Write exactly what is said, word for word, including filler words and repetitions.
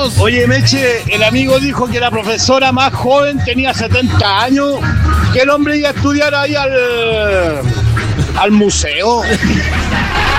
Saludos. Oye, Meche, el amigo dijo que la profesora más joven tenía setenta años, que el hombre iba a estudiar ahí al, al museo.